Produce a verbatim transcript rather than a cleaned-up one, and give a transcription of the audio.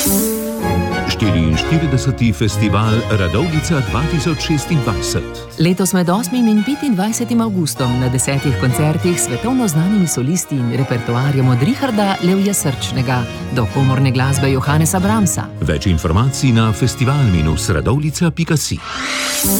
štiriinštirideseti festival Radovljica dva tisoč šestindvajset. Letos med osmim in petindvajsetim avgustom na desetih koncertih s svetovno znanimi solisti in repertoarjem od Richarda Levja Srčnega do komorne glasbe Johannesa Brahmsa. Več informacij na festival minus radovljica pika si.